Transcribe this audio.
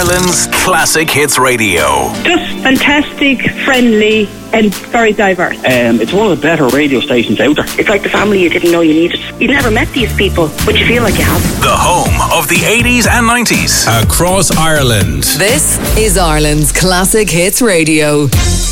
Ireland's Classic Hits Radio. Just fantastic, friendly and very diverse. It's one of the better radio stations out there. It's like the family you didn't know you needed. You never met these people, but you feel like you have. The home of the 80s and 90s. Across Ireland. This is Ireland's Classic Hits Radio.